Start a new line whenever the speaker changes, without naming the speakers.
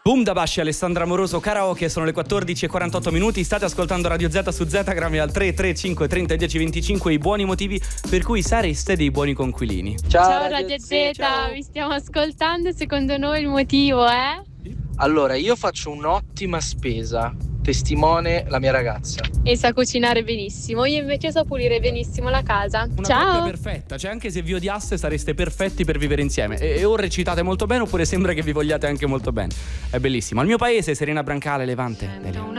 Dabashi e Alessandra Moroso, karaoke, sono le 14:48 minuti. State ascoltando Radio Z su Zgrammi al 335 30 10 25, i buoni motivi per cui sareste dei buoni conquilini.
Ciao Radio Z, vi stiamo ascoltando, secondo noi il motivo è?
Allora, io faccio un'ottima spesa, testimone la mia ragazza.
E sa cucinare benissimo, io invece so pulire benissimo la casa.
Una
Ciao!
coppia perfetta, cioè anche se vi odiaste sareste perfetti per vivere insieme. E o recitate molto bene oppure sembra che vi vogliate anche molto bene. È bellissimo. Al mio paese, Serena Brancale, Levante.